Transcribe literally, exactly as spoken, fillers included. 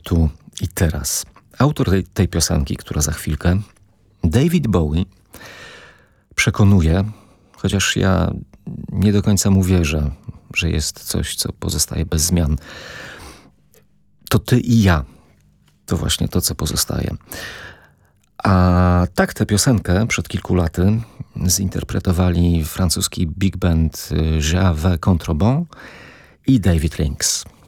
tu i teraz. Autor tej, tej piosenki, która za chwilkę, David Bowie, przekonuje, chociaż ja nie do końca mu wierzę, że jest coś, co pozostaje bez zmian. To ty i ja. To właśnie to, co pozostaje. A tak tę piosenkę przed kilku laty zinterpretowali francuski big band J'avais Contreband i David Lynx.